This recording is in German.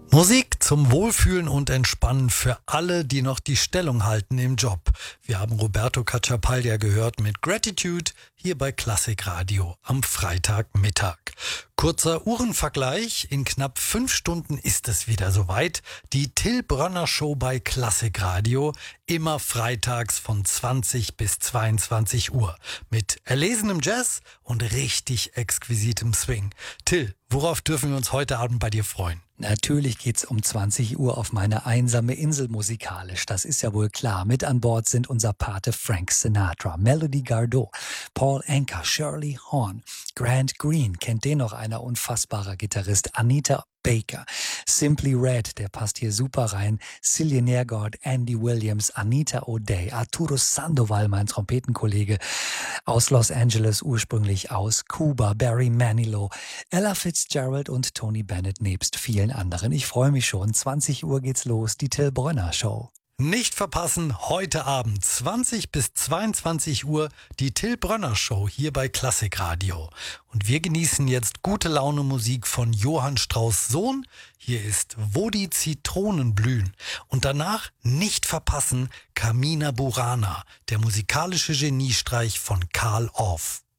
Musik zum Wohlfühlen und Entspannen für alle, die noch die Stellung halten im Job. Wir haben Roberto Cacciapaglia gehört mit Gratitude hier bei Klassikradio am Freitagmittag. Kurzer Uhrenvergleich. In knapp 5 Stunden ist es wieder soweit. Die Till Brönner Show bei Klassikradio. Immer freitags von 20 bis 22 Uhr. Mit erlesenem Jazz und richtig exquisitem Swing. Till, worauf dürfen wir uns heute Abend bei dir freuen? Natürlich geht's um 20 Uhr auf meine einsame Insel musikalisch. Das ist ja wohl klar. Mit an Bord sind unser Pate Frank Sinatra, Melody Gardot, Paul Anka, Shirley Horn, Grant Green, kennt den noch einer, unfassbarer Gitarrist, Anita Baker, Simply Red, der passt hier super rein, Cillian Nergard, Andy Williams, Anita O'Day, Arturo Sandoval, mein Trompetenkollege, aus Los Angeles, ursprünglich aus Kuba, Barry Manilow, Ella Fitzgerald und Tony Bennett nebst vielen anderen. Ich freue mich schon. 20 Uhr geht's los, die Till Brönner Show. Nicht verpassen, heute Abend 20 bis 22 Uhr die Till Brönner Show hier bei Klassikradio. Und wir genießen jetzt gute Laune Musik von Johann Strauss Sohn. Hier ist Wo die Zitronen blühen. Und danach nicht verpassen Carmina Burana, der musikalische Geniestreich von Carl Orff.